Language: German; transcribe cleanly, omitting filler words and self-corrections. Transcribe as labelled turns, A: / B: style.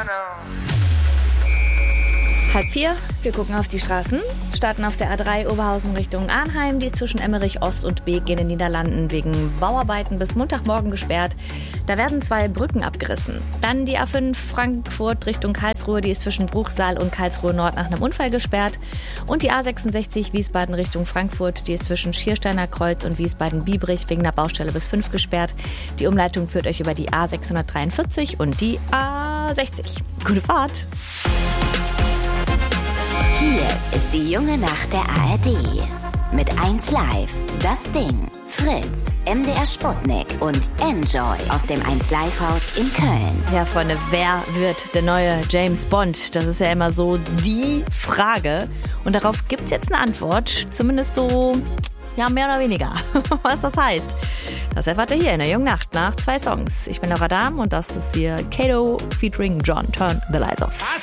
A: 3:30, wir gucken auf die Straßen, starten auf der A3 Oberhausen Richtung Arnheim, die ist zwischen Emmerich Ost und Beek in den Niederlanden wegen Bauarbeiten bis Montagmorgen gesperrt. Da werden 2 Brücken abgerissen. Dann die A5 Frankfurt Richtung Karlsruhe, die ist zwischen Bruchsal und Karlsruhe Nord nach einem Unfall gesperrt. Und die A66 Wiesbaden Richtung Frankfurt, die ist zwischen Schiersteiner Kreuz und Wiesbaden-Biebrich wegen einer Baustelle bis 5 gesperrt. Die Umleitung führt euch über die A643 und die A60. Gute Fahrt!
B: Hier ist die junge Nacht der ARD. Mit 1Live, Das Ding, Fritz, MDR Sputnik und Enjoy aus dem 1Live-Haus in Köln.
A: Ja, Freunde, wer wird der neue James Bond? Das ist ja immer so die Frage. Und darauf gibt es jetzt eine Antwort. Zumindest so, ja, mehr oder weniger. Was das heißt, das erfahrt ihr hier in der jungen Nacht nach 2 Songs. Ich bin Laura Dahm und das ist hier Kato featuring John. Turn the Lights Off.